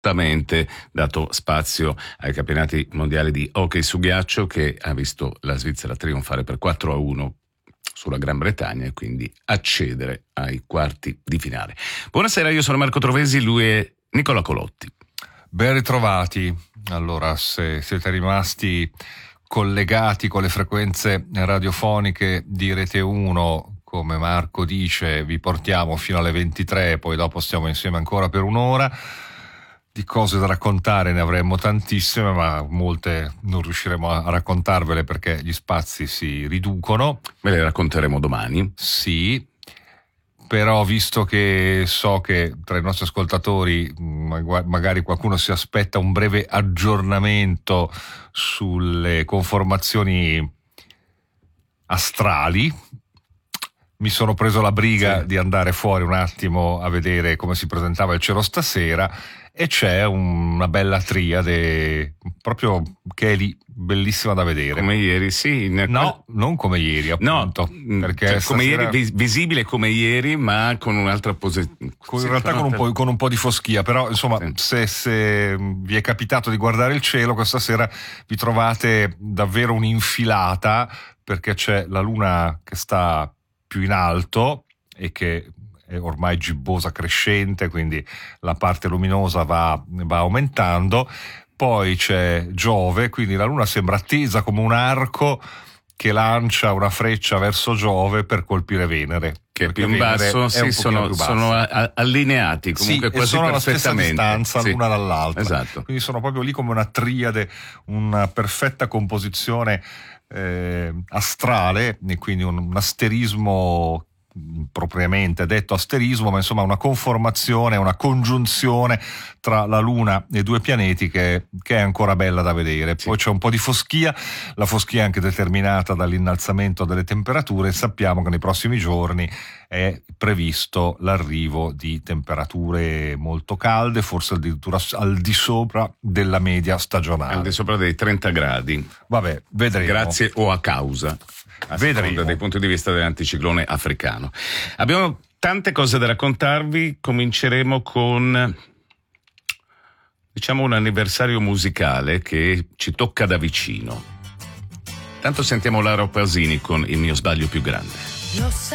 dato spazio ai campionati mondiali di hockey su ghiaccio, che ha visto la Svizzera trionfare per 4-1 sulla Gran Bretagna e quindi accedere ai quarti di finale. Buonasera, io sono Marco Trovesi, lui è Nicola Colotti. Ben ritrovati. Allora, se siete rimasti collegati con le frequenze radiofoniche di Rete 1, come Marco dice, vi portiamo fino alle 23, poi dopo stiamo insieme ancora per un'ora. Di cose da raccontare ne avremmo tantissime, ma molte non riusciremo a raccontarvele perché gli spazi si riducono. Ve le racconteremo domani. Sì, però visto che so che tra i nostri ascoltatori magari qualcuno si aspetta un breve aggiornamento sulle conformazioni astrali, mi sono preso la briga di andare fuori un attimo a vedere come si presentava il cielo stasera, e c'è una bella triade proprio che è lì, bellissima da vedere. Come ieri, sì. No, non come ieri, appunto. No, perché cioè, stasera, come ieri, visibile come ieri, ma con un'altra posizione. In realtà con un po' di foschia, però insomma, se vi è capitato di guardare il cielo questa sera, vi trovate davvero un'infilata, perché c'è la luna che sta più in alto e che è ormai gibbosa crescente, quindi la parte luminosa va aumentando. Poi c'è Giove, quindi la luna sembra tesa come un arco che lancia una freccia verso Giove per colpire Venere, che è più in basso, sì, sono allineati comunque, sì, quasi sono perfettamente alla stessa distanza l'una dall'altra. Esatto. Quindi sono proprio lì come una triade, una perfetta composizione astrale, e quindi un asterismo propriamente detto asterismo, ma insomma una conformazione, una congiunzione tra la Luna e due pianeti che è ancora bella da vedere. Poi c'è un po' di foschia, la foschia è anche determinata dall'innalzamento delle temperature, e sappiamo che nei prossimi giorni è previsto l'arrivo di temperature molto calde, forse addirittura al di sopra della media stagionale. Al di sopra dei 30 gradi. Vabbè, vedremo. Grazie o a causa. Vedremo dal punto di vista dell'anticiclone africano. Abbiamo tante cose da raccontarvi. Cominceremo con, diciamo, un anniversario musicale che ci tocca da vicino. Tanto sentiamo Laura Pausini con Il mio sbaglio più grande.